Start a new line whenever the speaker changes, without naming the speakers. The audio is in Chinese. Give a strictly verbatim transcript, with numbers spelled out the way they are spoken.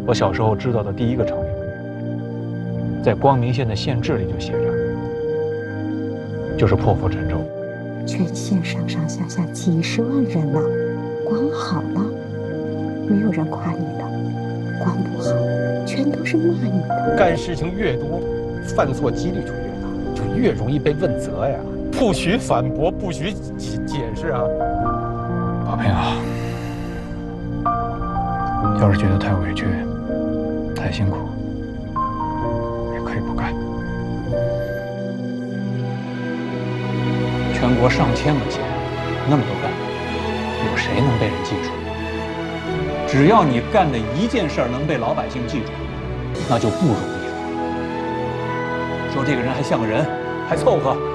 我小时候知道的第一个成语，在光明县的县志里就写着，就是破釜沉舟。
全县上上下下几十万人呢，光好了，没有人夸你的；光不好，全都是骂你的。
干事情越多，犯错几率就越大，就越容易被问责呀。不许反驳，不许解解释啊！
宝平啊，要是觉得太委屈、太辛苦，也可以不干。全国上千个县，那么多干部，有谁能被人记住？只要你干的一件事儿能被老百姓记住，那就不容易了。说这个人还像个人，还凑合。